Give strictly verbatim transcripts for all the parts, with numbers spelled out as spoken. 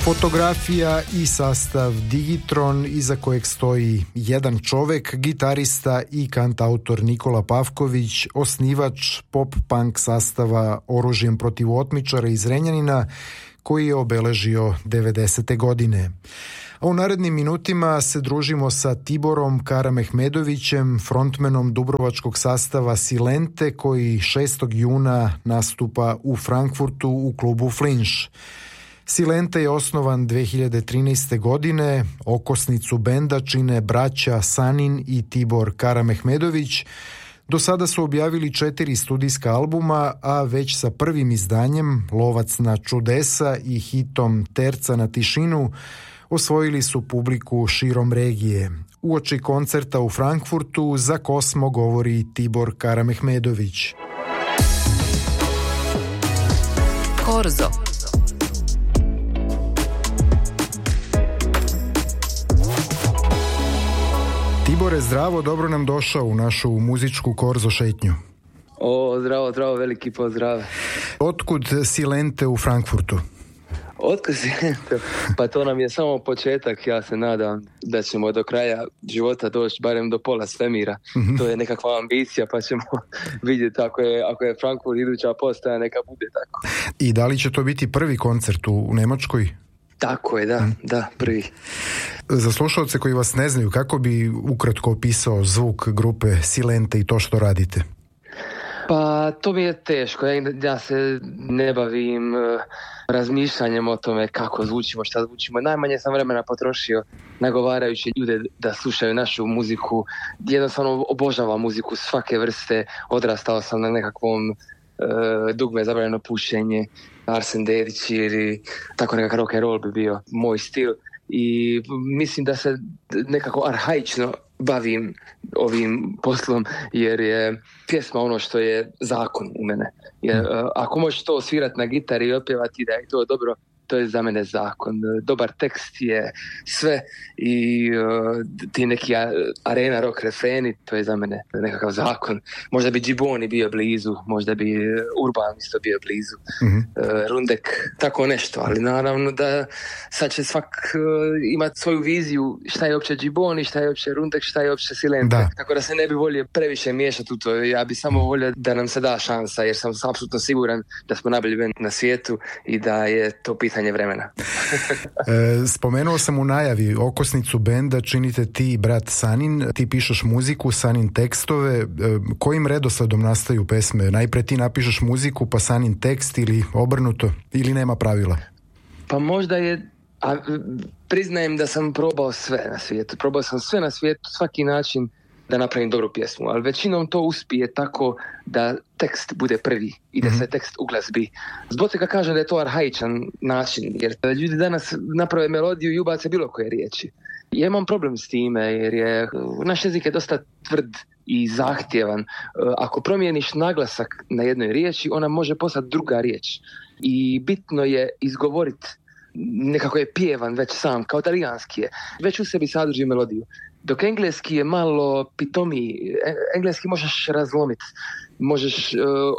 Fotografija i sastav Digitron, iza kojeg stoji jedan čovek, gitarista i kantautor Nikola Pavković, osnivač pop-punk sastava Oružjem protiv otmičara iz Zrenjanina, koji je obeležio devedesete godine. A u narednim minutima se družimo sa Tiborom Karamehmedovićem, frontmenom dubrovačkog sastava Silente, koji šestog juna nastupa u Frankfurtu u klubu Flinch. Silente je osnovan dve hiljade trinaeste. godine, okosnicu benda čine braća Sanin i Tibor Karamehmedović. Do sada su objavili četiri studijska albuma, a već sa prvim izdanjem Lovac na čudesa i hitom Terca na tišinu osvojili su publiku širom regije. Uoči koncerta u Frankfurtu za Kosmo govori Tibor Karamehmedović. Korzo. Tibore, zdravo, dobro nam došao u našu muzičku Korzo šetnju. O, zdravo, zdravo, veliki pozdrav. Otkud Silente u Frankfurtu? Otkud Silente? Pa to nam je samo početak, ja se nadam da ćemo do kraja života doći barem do pola svemira. Mm-hmm. To je nekakva ambicija, pa ćemo vidjeti ako je, ako je Frankfurt iduća postaja, neka bude tako. I da li će to biti prvi koncert u, u Njemačkoj? Tako je, da, mm. da, prvi. Za slušalce koji vas ne znaju, kako bi ukratko opisao zvuk grupe Silente i to što radite? Pa to mi je teško, ja, ja se ne bavim uh, razmišljanjem o tome kako zvučimo, šta zvučimo. Najmanje sam vremena potrošio nagovarajući ljude da slušaju našu muziku. Jednostavno obožavam muziku svake vrste, odrastao sam na nekakvom uh, dugme zabranjeno pušenje, Arsen Dedić ili tako nekakav rock and roll bi bio moj stil i mislim da se nekako arhaično bavim ovim poslom jer je pjesma ono što je zakon u mene. Jer, uh, ako možeš to svirati na gitari i opjevati da je to dobro, to je za mene zakon. Dobar tekst je sve i uh, ti neki arena rock refreni, to je za mene nekakav zakon. Možda bi Džiboni bio blizu, možda bi Urban isto bio blizu, mm-hmm. uh, Rundek, tako nešto, ali naravno da sad će svak uh, imati svoju viziju šta je uopće Džiboni, šta je uopće Rundek, šta je uopće Silente. Da. Tako da se ne bi volio previše miješati u to. Ja bi samo volio da nam se da šansa, jer sam apsolutno siguran da smo najbolji bend na svijetu i da je to pitanje vremena. e, spomenuo sam u najavi okosnicu benda činite ti i brat Sanin, ti pišeš muziku, Sanin tekstove. E, kojim redosledom nastaju pesme? Najpre ti napišeš muziku pa Sanin tekst ili obrnuto? Ili nema pravila? Pa možda je, a, priznajem da sam probao sve na svijetu. Probao sam sve na svijetu, svaki način da napravim dobru pjesmu, ali većinom to uspije tako da tekst bude prvi i da se tekst uglazbi. Zbog toga kažem da je to arhaičan način, jer ljudi danas naprave melodiju i ubace bilo koje riječi. Ja imam problem s time, jer je naš jezik je dosta tvrd i zahtjevan. Ako promijeniš naglasak na jednoj riječi, ona može postati druga riječ. I bitno je izgovoriti, nekako je pjevan već sam, kao talijanski je. Već u sebi sadrži melodiju. Dok engleski je malo pitomiji, engleski možeš razlomiti, možeš uh,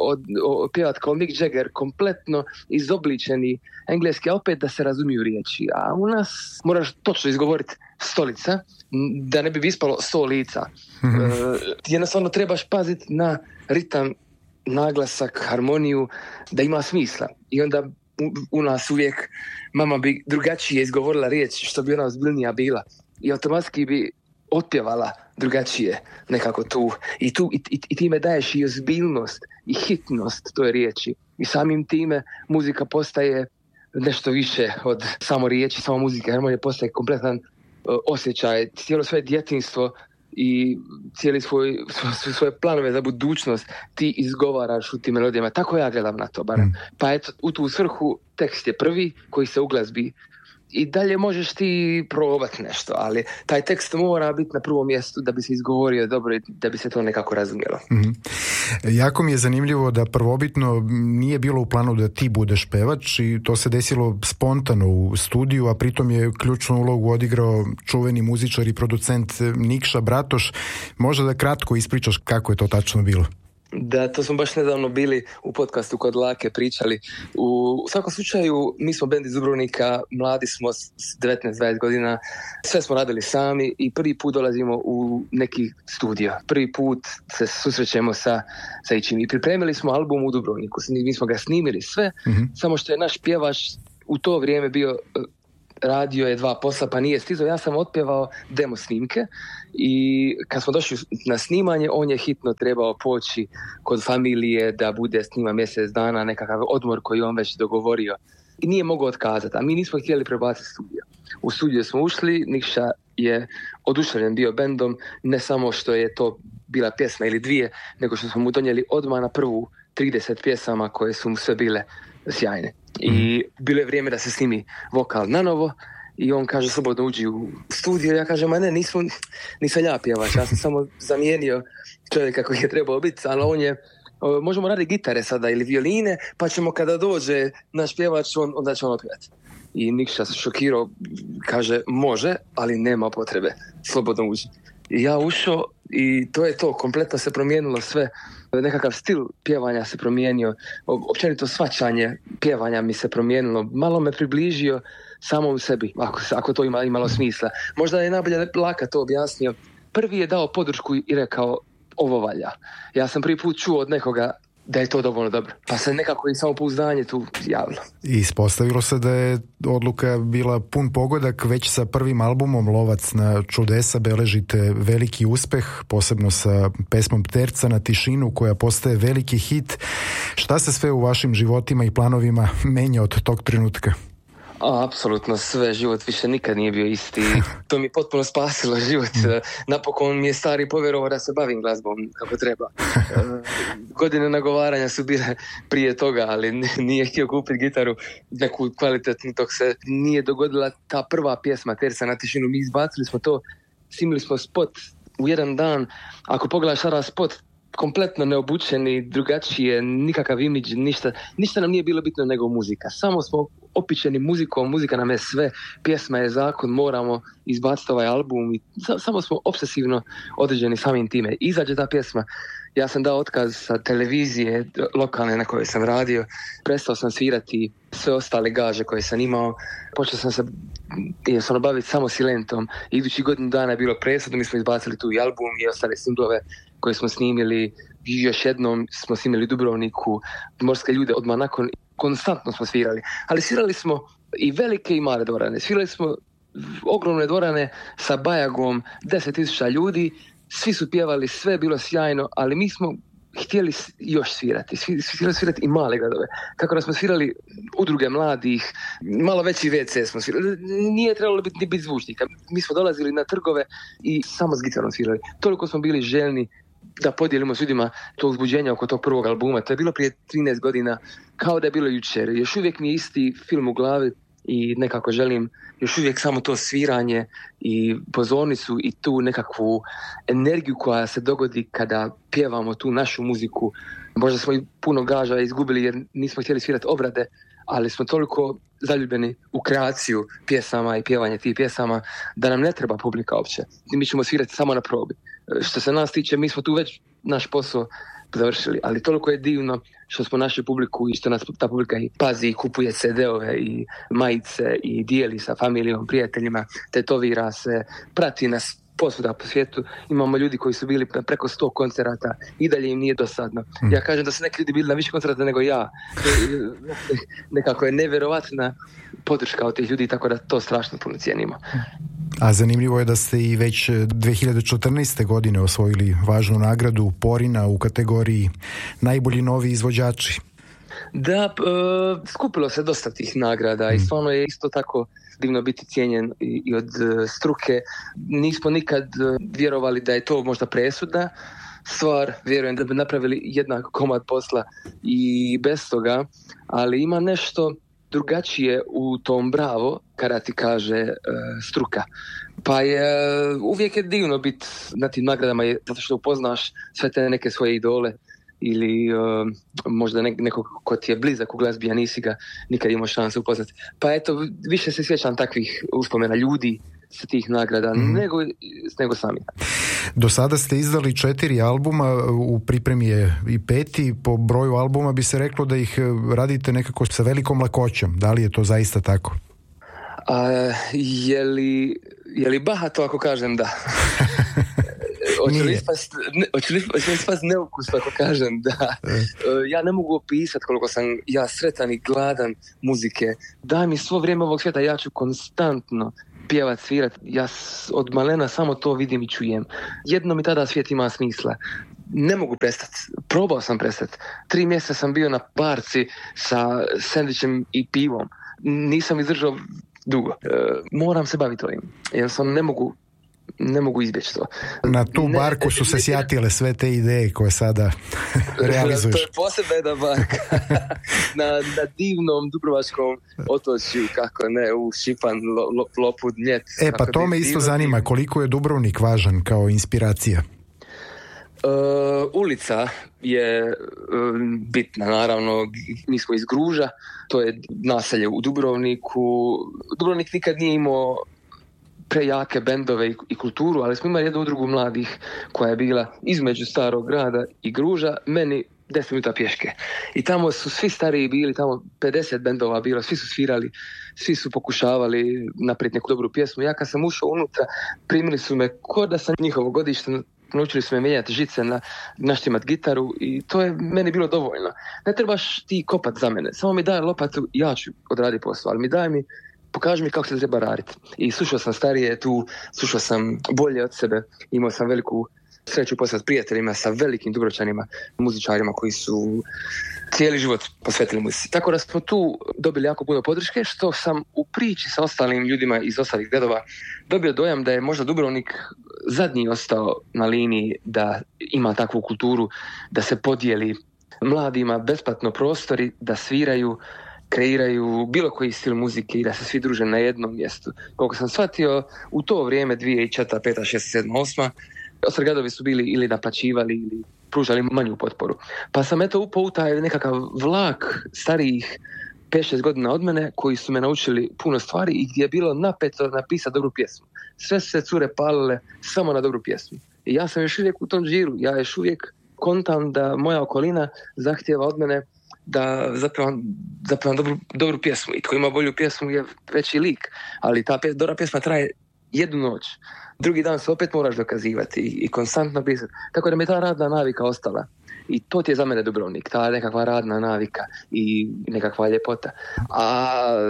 pjevati kao Mick Jagger, kompletno izobličeni engleski, a opet da se razumiju riječi. A u nas moraš točno izgovoriti stolica, da ne bi ispalo sto lica. Mm-hmm. Uh, jednostavno trebaš paziti na ritam, naglasak, harmoniju, da ima smisla. I onda u, u nas uvijek mama bi drugačije izgovorila riječ, što bi ona ozbiljnija bila. I automatski bi otpjevala drugačije nekako tu. I, tu, i, i, i time daješ i ozbiljnost i hitnost toj riječi. I samim time muzika postaje nešto više od samo riječi, samo muzike. Harmonija postaje kompletan uh, osjećaj. Cijelo svoje djetinjstvo i cijeli svoj, svoj, svoje planove za budućnost ti izgovaraš u tim melodijama. Tako ja gledam na to barem. Mm. Pa eto, u tu svrhu tekst je prvi koji se uglazbi. I dalje možeš ti probati nešto, ali taj tekst mora biti na prvom mjestu da bi se izgovorio dobro i da bi se to nekako razumjelo. Mm-hmm. Jako mi je zanimljivo da prvobitno nije bilo u planu da ti budeš pevač i to se desilo spontano u studiju, a pritom je ključnu ulogu odigrao čuveni muzičar i producent Nikša Bratoš. Možda da kratko ispričaš kako je to tačno bilo? Da, to smo baš nedavno bili u podcastu kod Lake pričali. U, u svakom slučaju, mi smo bend iz Dubrovnika, mladi smo s devetnaest dvadeset godina, sve smo radili sami i prvi put dolazimo u neki studio. Prvi put se susrećemo sa, sa ičim i pripremili smo album u Dubrovniku. Mi smo ga snimili sve, mm-hmm. samo što je naš pjevač u to vrijeme bio... radio je dva posla pa nije stizao, ja sam otpjevao demo snimke i kad smo došli na snimanje on je hitno trebao poći kod familije da bude snima mjesec dana, nekakav odmor koji on već dogovorio i nije mogao otkazati, a mi nismo htjeli prebaciti studio. U studio smo ušli, Nikša je oduševljen bio bendom, ne samo što je to bila pjesma ili dvije, nego što smo mu donijeli odmah na prvu trideset pjesama koje su mu sve bile sjajne. I bilo je vrijeme da se snimi vokal na novo i on kaže slobodno uđi u studio. Ja kažem, ma ne, nisam, nisam ja pjevač, ja sam samo zamijenio čovjeka koji je trebao biti, ali on je, možemo raditi gitare sada ili violine, pa ćemo kada dođe naš pjevač, on, onda će on otpjevati. I Nikša se šokirao, kaže, može, ali nema potrebe, slobodno uđi. I ja ušao i to je to, kompletno se promijenilo sve. Nekakav stil pjevanja se promijenio, općenito shvaćanje pjevanja mi se promijenilo, malo me približio samom sebi, ako, ako to ima imalo smisla. Možda je najbolje Laka to objasnio. Prvi je dao podršku i rekao ovo valja. Ja sam prvi put čuo od nekoga da je to dovoljno dobro. Pa se nekako i samopouzdanje tu javilo. I ispostavilo se da je odluka bila pun pogodak, već sa prvim albumom Lovac na čudesa beležite veliki uspeh, posebno sa pesmom Terca na tišinu koja postaje veliki hit. Šta se sve u vašim životima i planovima menja od tog trenutka? A, apsolutno sve, život više nikad nije bio isti. To mi je potpuno spasilo život. Napokon mi je stari povjerovao da se bavim glazbom kako treba. Godine nagovaranja su bile prije toga, ali nije htio kupiti gitaru neku kvalitetnu dok se nije dogodila ta prva pjesma Terca na tišinu. Mi izbacili smo to, snimili smo spot u jedan dan. Ako pogledaš sada spot, kompletno neobučeni, drugačije, nikakav imidž, ništa, ništa nam nije bilo bitno nego muzika. Samo smo opičeni muzikom, muzika nam je sve, pjesma je zakon, moramo izbaciti ovaj album i samo smo obsesivno određeni samim time. Izađe ta pjesma, ja sam dao otkaz sa televizije lokalne na kojoj sam radio, prestao sam svirati sve ostale gaže koje sam imao, počeo sam se jednostavno baviti samo silentom. Idući godinu dana je bilo presudno, mi smo izbacili tu i album i ostale singlove koje smo snimili, još jednom smo snimili u Dubrovniku, Morske ljude odmah nakon, konstantno smo svirali, ali svirali smo i velike i male dvorane, svirali smo ogromne dvorane sa bajagom, deset tisuća ljudi, svi su pjevali, sve je bilo sjajno, ali mi smo htjeli još svirati, htjeli svirati i male gradove. Kako da smo svirali udruge mladih, malo veći ve ce smo svirali, nije trebalo biti ni biti zvučnika. Mi smo dolazili na trgove i samo s gitarom svirali. Toliko smo bili željni da podijelimo s ljudima to uzbuđenje oko tog prvog albuma. To je bilo prije trinaest godina, kao da je bilo jučer. Još uvijek mi je isti film u glavi i nekako želim još uvijek samo to sviranje i pozornicu i tu nekakvu energiju koja se dogodi kada pjevamo tu našu muziku. Možda smo i puno gaža izgubili jer nismo htjeli svirati obrade, ali smo toliko zaljubljeni u kreaciju pjesama i pjevanje tih pjesama da nam ne treba publika uopće. Mi ćemo svirati samo na probi. Što se nas tiče, mi smo tu već naš posao završili, ali toliko je divno što smo našli publiku i što nas ta publika i pazi i kupuje ce de ove i majice i dijeli sa familijom, prijateljima, tetovira se, prati nas posvuda po svijetu. Imamo ljudi koji su bili preko sto koncerata i dalje im nije dosadno. Mm. Ja kažem da su neki ljudi bili na više koncerata nego ja. Nekako je nevjerovatna podrška od tih ljudi, tako da to strašno puno cijenimo. A zanimljivo je da ste i već dvije hiljade četrnaeste. godine osvojili važnu nagradu Porina u kategoriji najbolji novi izvođači. Da, uh, skupilo se dosta tih nagrada mm. i stvarno je isto tako divno biti cijenjen i, i od uh, struke. Nismo nikad uh, vjerovali da je to možda presudna stvar, vjerujem da bi napravili jednak komad posla i bez toga, ali ima nešto drugačije u tom bravo kada ti kaže uh, struka. Pa je uh, uvijek je divno biti na tim nagradama je, zato što upoznaš sve te neke svoje idole ili uh, možda ne, neko ko ti je blizak u glazbi, a nisi ga nikad imao šanse upoznati. Pa eto, više se sjećam takvih uspomena ljudi sa tih nagrada, mm. nego, nego sami. Do sada ste izdali četiri albuma, u pripremi je i peti. Po broju albuma bi se reklo da ih radite nekako sa velikom lakoćom. Da li je to zaista tako? A, je li, je li bahato ako kažem da? Hoće li ispast, ne, ispast neukusno ako kažem da? Ja ne mogu opisati koliko sam ja sretan i gladan muzike. Daj mi svo vrijeme ovog svijeta, ja ću konstantno pjevat, svirat. Ja od malena samo to vidim i čujem. Jedno mi tada svijet ima smisla. Ne mogu prestati. Probao sam prestati. Tri mjeseca sam bio na barci sa sendvičem i pivom. Nisam izdržao dugo. E, moram se baviti ovim. Jednostavno ne mogu ne mogu izbjeći to. Na tu ne, barku su se sjatile sve te ideje koje sada realizuješ. To je posebna barka. na, na divnom dubrovačkom otočju, kako ne, u Šipan, lo, lo, Lopud, Njet. E pa to me isto zanima, koliko je Dubrovnik važan kao inspiracija? Uh, ulica je uh, bitna, naravno. Mi smo iz Gruža, to je naselje u Dubrovniku. Dubrovnik nikad nije imao prejake bendove i, i kulturu, ali smo imali jednu udrugu mladih koja je bila između Starog grada i Gruža, meni deset minuta pješke. I tamo su svi stariji bili, tamo pedeset bendova bilo, svi su svirali, svi su pokušavali napraviti neku dobru pjesmu. Ja kad sam ušao unutra, primili su me ko da sam njihovo godište, naučili su me mijenjati žice, na, naštimat gitaru i to je meni bilo dovoljno. Ne trebaš ti kopat za mene, samo mi daj lopatu, ja ću odraditi posao, ali mi daj mi, pokaži mi kako se treba raditi. I slušao sam starije tu, slušao sam bolje od sebe, imao sam veliku sreću poslati s prijateljima, sa velikim Dubrovčanima, muzičarima koji su cijeli život posvetili muzici. Tako da smo tu dobili jako puno podrške, što sam u priči sa ostalim ljudima iz ostalih gradova dobio dojam da je možda Dubrovnik zadnji ostao na liniji da ima takvu kulturu, da se podijeli mladima besplatno prostori, da sviraju, kreiraju bilo koji stil muzike i da se svi druže na jednom mjestu. Koliko sam shvatio, u to vrijeme dvije tisuće četvrta, peta, šesta, sedma, osma ostali gradovi su bili ili naplaćivali ili pružali manju potporu. Pa sam eto upao u taj nekakav vlak starijih pet šest godina od mene koji su me naučili puno stvari i gdje je bilo napeto napisati dobru pjesmu. Sve su se cure palile samo na dobru pjesmu. I ja sam još uvijek u tom džiru. Ja još uvijek kontam da moja okolina zahtijeva od mene da zapevam, zapevam dobru, dobru pjesmu. I tko ima bolju pjesmu je veći lik. Ali ta pjes, dobra pjesma traje jednu noć. Drugi dan se opet moraš dokazivati i, i konstantno pisati. Tako da mi je ta radna navika ostala. I to ti je za mene Dubrovnik, ta nekakva radna navika i nekakva ljepota. A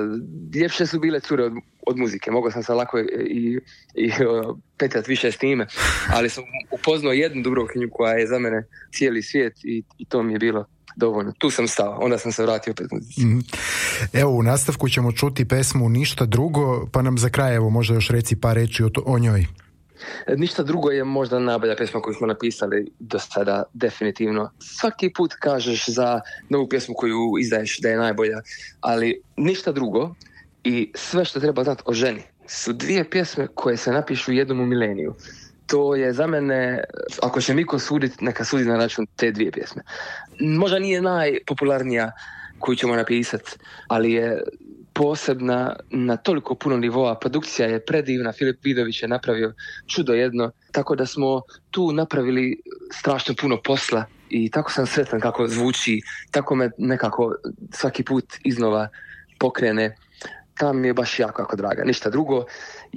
ljepše su bile cure od, od muzike. Mogao sam se lako i, i, i petljati više s time, ali sam upoznao jednu Dubrovkinju koja je za mene cijeli svijet i, i to mi je bilo dovoljno. Tu sam stao, onda sam se vratio opet muzici. Mm. Evo, u nastavku ćemo čuti pesmu Ništa drugo, pa nam za kraj evo možda još reci par reči o, to, o njoj. Ništa drugo je možda najbolja pjesma koju smo napisali do sada, definitivno. Svaki put kažeš za novu pjesmu koju izdaješ da je najbolja, ali Ništa drugo i Sve što treba znati o ženi su dvije pjesme koje se napišu u jednom mileniju. To je za mene, ako će Miko suditi, neka sudi na račun te dvije pjesme. Možda nije najpopularnija koju ćemo napisati, ali je posebna na toliko puno nivoa. Produkcija je predivna, Filip Vidović je napravio čudo jedno, tako da smo tu napravili strašno puno posla i tako sam sretan kako zvuči, tako me nekako svaki put iznova pokrene. Ta mi je baš jako, jako draga. Ništa drugo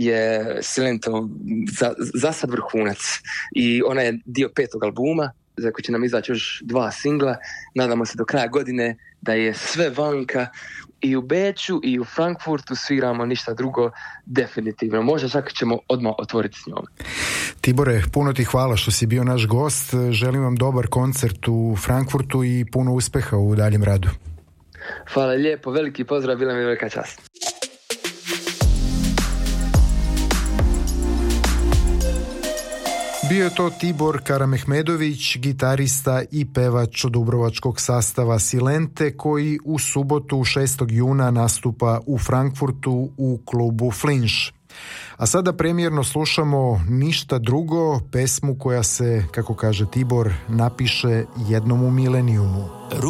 je Silento za, za sad vrhunac i ona je dio petog albuma za koji će nam izaći još dva singla. Nadamo se do kraja godine da je sve vanka. I u Beču i u Frankfurtu sviramo Ništa drugo, definitivno. Možda čak ćemo odmah otvoriti s njom. Tibore, puno ti hvala što si bio naš gost. Želim vam dobar koncert u Frankfurtu i puno uspjeha u daljem radu. Hvala lijepo, veliki pozdrav, bila mi je velika čast. Bio je to Tibor Karamehmedović, gitarista i pevač dubrovačkog sastava Silente, koji u subotu šestog juna nastupa u Frankfurtu u klubu Flinch. A sada premijerno slušamo Ništa drugo, pesmu koja se, kako kaže Tibor, napiše jednom u milenijumu.